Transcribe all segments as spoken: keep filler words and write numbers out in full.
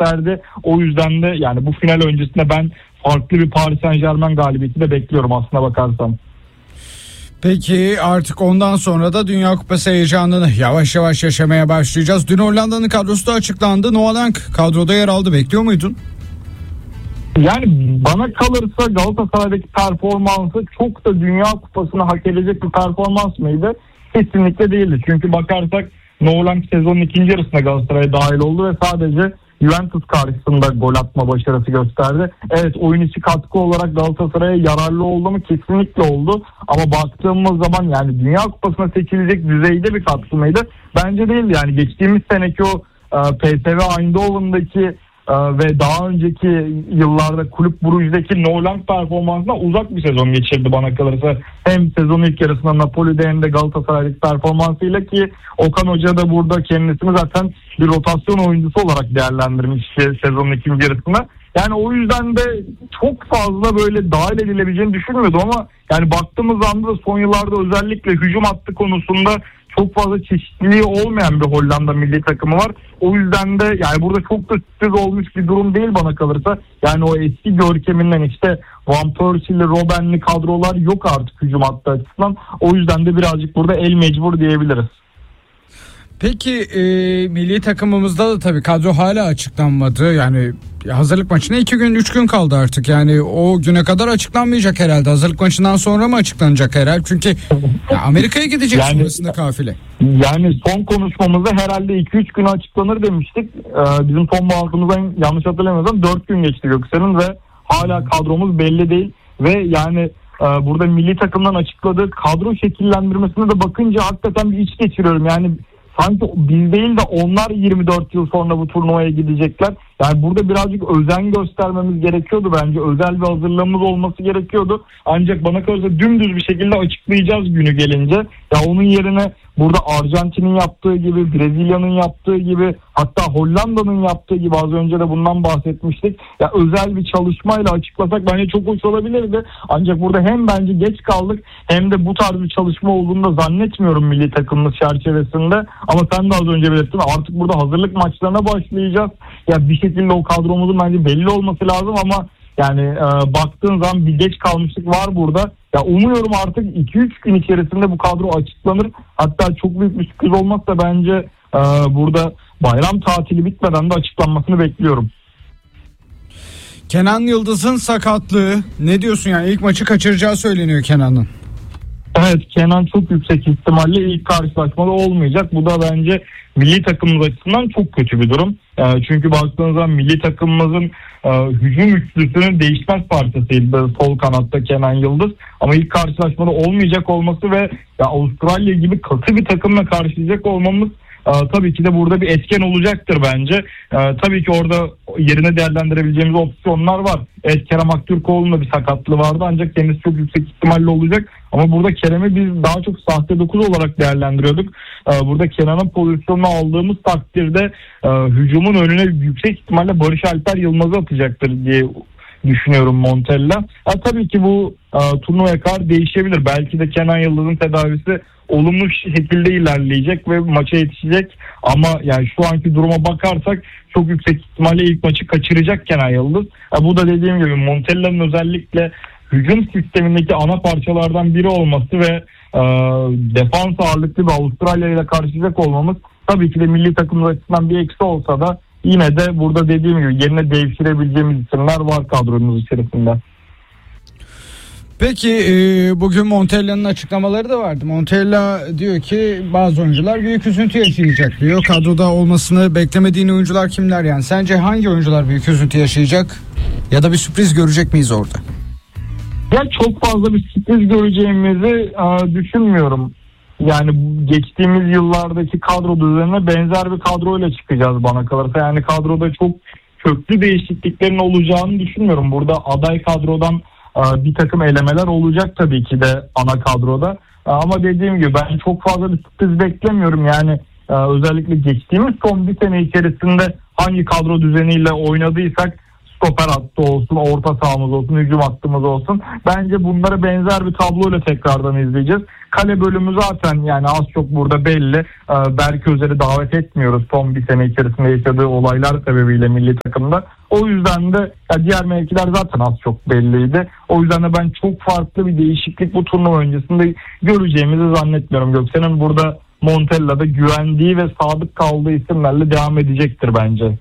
gösterdi. O yüzden de yani bu final öncesinde ben farklı bir Paris Saint-Germain galibiyeti de bekliyorum aslına bakarsan. Peki artık ondan sonra da Dünya Kupası heyecanını yavaş yavaş yaşamaya başlayacağız. Dün Hollanda'nın kadrosu da açıklandı. Noah Lang kadroda yer aldı. Bekliyor muydun? Yani bana kalırsa Galatasaray'daki performansı çok da Dünya Kupası'nı hak edecek bir performans mıydı? Kesinlikle değildi. Çünkü bakarsak Noah Lang sezonun ikinci yarısında Galatasaray'a dahil oldu ve sadece Juventus karşısında gol atma başarısı gösterdi. Evet, oyun içi katkı olarak Galatasaray'a yararlı oldu mu? Kesinlikle oldu. Ama baktığımız zaman yani Dünya Kupası'na seçilecek düzeyde bir katkı mıydı? Bence değildi. Yani geçtiğimiz seneki o e, P S V Eindhoven'daki e, ve daha önceki yıllarda Kulüp Brugge'deki Noah Lang performansına uzak bir sezon geçirdi bana kalırsa. Hem sezonun ilk yarısında Napoli'de hem de Galatasaray'daki performansıyla, ki Okan Hoca da burada kendisini zaten bir rotasyon oyuncusu olarak değerlendirmiş sezonun ikinci yarısında. Yani o yüzden de çok fazla böyle dahil edilebileceğini düşünmüyordum ama yani baktığımız anda da son yıllarda özellikle hücum hattı konusunda çok fazla çeşitliliği olmayan bir Hollanda milli takımı var. O yüzden de yani burada çok da sürpriz olmuş bir durum değil bana kalırsa. Yani o eski görkeminden işte Van Persie'li, Robben'li kadrolar yok artık hücum hattı açısından. O yüzden de birazcık burada el mecbur diyebiliriz. Peki e, milli takımımızda da tabii kadro hala açıklanmadı. Yani hazırlık maçına iki gün üç gün kaldı artık. Yani o güne kadar açıklanmayacak herhalde. Hazırlık maçından sonra mı açıklanacak herhalde? Çünkü ya Amerika'ya gidecek yani, sonrasında kafile. Yani son konuşmamızda herhalde iki üç güne açıklanır demiştik. Ee, bizim son bağlantımızdan yanlış hatırlamıyorsam dört gün geçti Göksel'in ve hala kadromuz belli değil. Ve yani e, burada milli takımdan açıkladığı kadro şekillendirmesine de bakınca hakikaten bir iç geçiriyorum. Yani sanki biz değil de onlar yirmi dört yıl sonra bu turnuvaya gidecekler. Yani burada birazcık özen göstermemiz gerekiyordu bence. Özel bir hazırlığımız olması gerekiyordu. Ancak bana kalırsa dümdüz bir şekilde açıklayacağız günü gelince. Ya onun yerine burada Arjantin'in yaptığı gibi, Brezilya'nın yaptığı gibi, hatta Hollanda'nın yaptığı gibi, az önce de bundan bahsetmiştik. Ya özel bir çalışmayla açıklasak bence çok hoş olabilirdi. Ancak burada hem bence geç kaldık hem de bu tarz bir çalışma olduğunu da zannetmiyorum milli takımımız çerçevesinde. Ama sen de az önce belirttin, artık burada hazırlık maçlarına başlayacağız. Ya bir şekilde o kadromuzun bence belli olması lazım ama yani e, baktığın zaman bir geç kalmışlık var burada. Ya umuyorum artık iki üç gün içerisinde bu kadro açıklanır. Hatta çok büyük bir sürpriz olmazsa bence e, burada bayram tatili bitmeden de açıklanmasını bekliyorum. Kenan Yıldız'ın sakatlığı, ne diyorsun yani? İlk maçı kaçıracağı söyleniyor Kenan'ın. Evet, Kenan çok yüksek ihtimalle ilk karşılaşmada olmayacak. Bu da bence milli takımımız açısından çok kötü bir durum. E, çünkü baktığınız zaman milli takımımızın e, hücum üçlüsünün değişmez parçasıydı sol kanatta Kenan Yıldız. Ama ilk karşılaşmada olmayacak olması ve ya Avustralya gibi katı bir takımla karşılayacak olmamız e, tabii ki de burada bir etken olacaktır bence. E, tabii ki orada yerine değerlendirebileceğimiz opsiyonlar var. Evet, Kerem Aktürkoğlu'nun da bir sakatlığı vardı ancak kendisi çok yüksek ihtimalle olacak. Ama burada Kerem'i biz daha çok sahte dokuz olarak değerlendiriyorduk. Ee, burada Kenan'ın pozisyonunu aldığımız takdirde e, hücumun önüne yüksek ihtimalle Barış Alper Yılmaz'ı atacaktır diye düşünüyorum Montella. Ha, tabii ki bu e, turnuvaya kadar değişebilir. Belki de Kenan Yıldız'ın tedavisi olumlu şekilde ilerleyecek ve maça yetişecek. Ama yani şu anki duruma bakarsak çok yüksek ihtimalle ilk maçı kaçıracak Kenan Yıldız. Ha, bu da dediğim gibi Montella'nın özellikle hücum sistemindeki ana parçalardan biri olması ve e, defans ağırlıklı bir Avustralya ile karşılayacak olmamız tabii ki de milli takımımız açısından bir eksi olsa da yine de burada dediğim gibi yerine devşirebileceğimiz isimler var kadromuz içerisinde. Peki e, bugün Montella'nın açıklamaları da vardı. Montella diyor ki bazı oyuncular büyük üzüntü yaşayacak diyor. Kadroda olmasını beklemediğin oyuncular kimler yani? Sence hangi oyuncular büyük üzüntü yaşayacak? Ya da bir sürpriz görecek miyiz orada? Ya çok fazla bir sürpriz göreceğimizi e, düşünmüyorum. Yani geçtiğimiz yıllardaki kadro düzenine benzer bir kadroyla çıkacağız bana kalırsa. Yani kadroda çok köklü değişikliklerin olacağını düşünmüyorum. Burada aday kadrodan e, bir takım elemeler olacak tabii ki de ana kadroda. E, ama dediğim gibi ben çok fazla bir sürpriz beklemiyorum. Yani e, özellikle geçtiğimiz son bir sene içerisinde hangi kadro düzeniyle oynadıysak stoper hattı olsun, orta sahamız olsun, hücum hattımız olsun. Bence bunlara benzer bir tabloyla tekrardan izleyeceğiz. Kale bölümü zaten yani az çok burada belli. Berk Özer'i davet etmiyoruz son bir sene içerisinde yaşadığı olaylar sebebiyle milli takımda. O yüzden de ya diğer mevkiler zaten az çok belliydi. O yüzden de ben çok farklı bir değişiklik bu turnuva öncesinde göreceğimizi zannetmiyorum. Göksel'in burada Montella'da güvendiği ve sadık kaldığı isimlerle devam edecektir bence.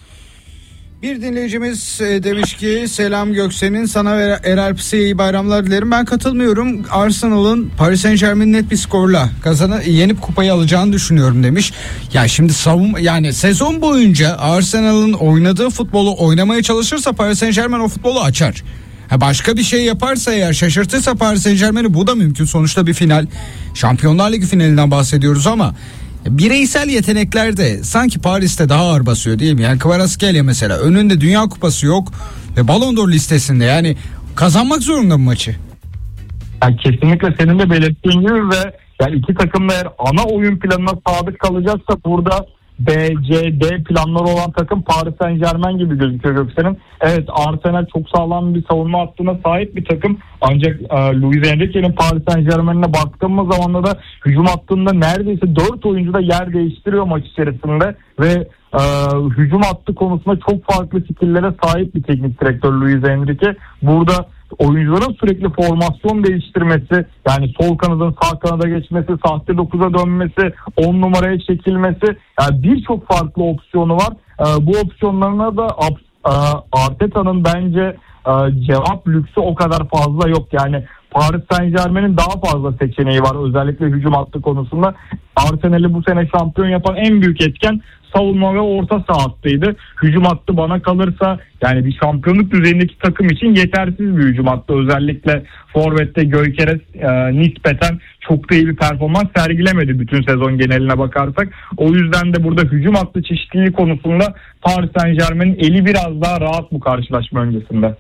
Bir dinleyicimiz demiş ki selam Göksel'in, sana ve Erel Pısı'ya iyi bayramlar dilerim. Ben katılmıyorum. Arsenal'ın Paris Saint-Germain'i net bir skorla kazanıp yenip kupayı alacağını düşünüyorum demiş. Ya şimdi savun yani sezon boyunca Arsenal'ın oynadığı futbolu oynamaya çalışırsa Paris Saint-Germain o futbolu açar. Ha başka bir şey yaparsa eğer, şaşırtırsa Paris Saint-Germain'i, bu da mümkün. Sonuçta bir final. Şampiyonlar Ligi finalinden bahsediyoruz ama bireysel yetenekler de sanki Paris'te daha ağır basıyor değil mi? Yani Kvaratskhelia mesela önünde Dünya Kupası yok ve Ballon d'Or listesinde, yani kazanmak zorunda bu maçı. Yani kesinlikle senin de belirttiğin gibi ve yani iki takım da eğer ana oyun planına sadık kalacaksa burada B, C, D planları olan takım Paris Saint-Germain gibi gözüküyor Göksel'in. Evet, Arsenal çok sağlam bir savunma hattına sahip bir takım. Ancak e, Luis Enrique'nin Paris Saint-Germain'e baktığımız zaman da hücum hattında neredeyse dört oyuncu da yer değiştiriyor maç içerisinde ve e, hücum hattı konusunda çok farklı skill'lere sahip bir teknik direktör Luis Enrique. Burada oyuncuların sürekli formasyon değiştirmesi, yani sol kanadın sağ kanada geçmesi, sahte dokuza dönmesi, on numaraya çekilmesi, yani birçok farklı opsiyonu var. Ee, bu opsiyonlarına da e, Arteta'nın bence e, cevap lüksü o kadar fazla yok. Yani Paris Saint-Germain'in daha fazla seçeneği var özellikle hücum hattı konusunda. Arsenal'i bu sene şampiyon yapan en büyük etken savunma ve orta saha hattıydı. Hücum hattı bana kalırsa yani bir şampiyonluk düzeyindeki takım için yetersiz bir hücum hattı. Özellikle forvette Gyökeres e, nispeten çok da iyi bir performans sergilemedi bütün sezon geneline bakarsak. O yüzden de burada hücum hattı çeşitliliği konusunda Paris Saint-Germain'in eli biraz daha rahat bu karşılaşma öncesinde.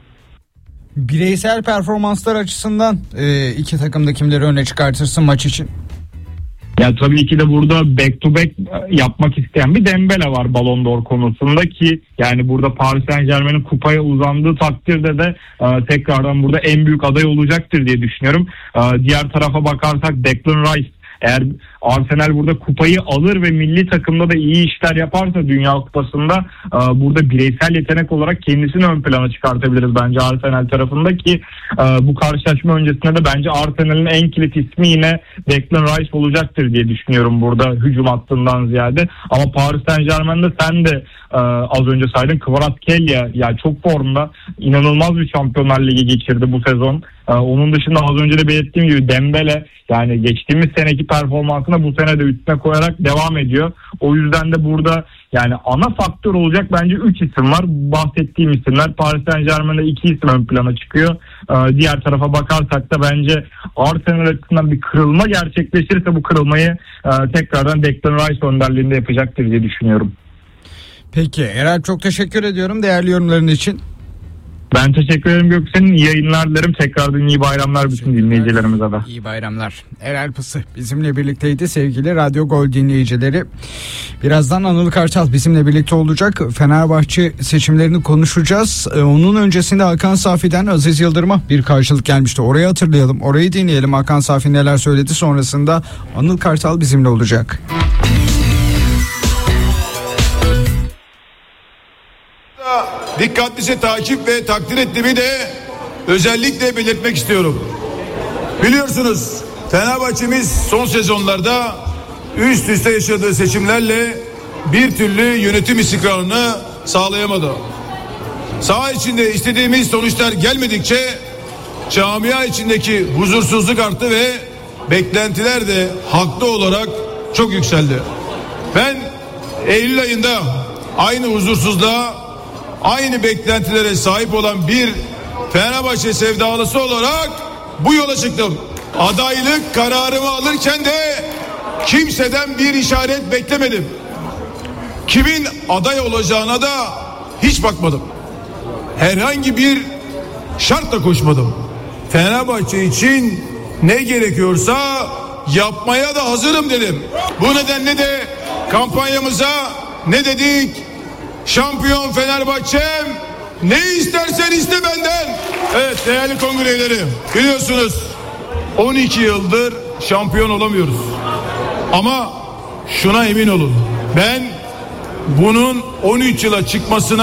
Bireysel performanslar açısından e, iki takımda kimleri öne çıkartırsın maç için? Ya tabii ki de burada back to back yapmak isteyen bir Dembele var Ballon d'Or konusunda ki yani burada Paris Saint-Germain'in kupaya uzandığı takdirde de e, tekrardan burada en büyük aday olacaktır diye düşünüyorum. E, diğer tarafa bakarsak Declan Rice, eğer Arsenal burada kupayı alır ve milli takımda da iyi işler yaparsa Dünya Kupası'nda e, burada bireysel yetenek olarak kendisini ön plana çıkartabiliriz bence Arsenal tarafında ki e, bu karşılaşma öncesinde de bence Arsenal'in en kilit ismi yine Declan Rice olacaktır diye düşünüyorum burada hücum hattından ziyade. Ama Paris Saint-Germain'de sen de e, az önce saydın, Kvaratskhelia yani çok formda, inanılmaz bir Şampiyonlar Ligi geçirdi bu sezon. Ee, onun dışında az önce de belirttiğim gibi Dembele yani geçtiğimiz seneki performansına bu sene de üstüne koyarak devam ediyor. O yüzden de burada yani ana faktör olacak bence üç isim var. Bahsettiğim isimler, Paris Saint-Germain'de iki isim ön plana çıkıyor. Ee, diğer tarafa bakarsak da bence Arsenal açısından bir kırılma gerçekleşirse bu kırılmayı e, tekrardan Declan Rice önderliğinde yapacaktır diye düşünüyorum. Peki Erel, çok teşekkür ediyorum değerli yorumların için. Ben teşekkür ederim Göksel'in. İyi yayınlar dilerim. Tekrardan iyi bayramlar bütün dinleyicilerimize de. İyi bayramlar. Erel Pısı bizimle birlikteydi sevgili Radyo Gol dinleyicileri. Birazdan Anıl Kartal bizimle birlikte olacak. Fenerbahçe seçimlerini konuşacağız. Onun öncesinde Hakan Safi'den Aziz Yıldırım'a bir karşılık gelmişti. Orayı hatırlayalım. Orayı dinleyelim. Hakan Safi neler söyledi, sonrasında Anıl Kartal bizimle olacak. Dikkatlice takip ve takdir ettiğimi de özellikle belirtmek istiyorum. Biliyorsunuz Fenerbahçe'miz son sezonlarda üst üste yaşadığı seçimlerle bir türlü yönetim istikrarını sağlayamadı. Saha içinde istediğimiz sonuçlar gelmedikçe camia içindeki huzursuzluk arttı ve beklentiler de haklı olarak çok yükseldi. Ben Eylül ayında aynı huzursuzluğa, aynı beklentilere sahip olan bir Fenerbahçe sevdalısı olarak bu yola çıktım. Adaylık kararımı alırken de kimseden bir işaret beklemedim. Kimin aday olacağına da hiç bakmadım. Herhangi bir şartla koşmadım. Fenerbahçe için ne gerekiyorsa yapmaya da hazırım dedim. Bu nedenle de kampanyamıza ne dedik? Şampiyon Fenerbahçe'm, Ne istersen iste benden. Evet değerli kongre üyeleri, biliyorsunuz on iki yıldır şampiyon olamıyoruz. Ama şuna emin olun, ben bunun on üç yıla çıkmasına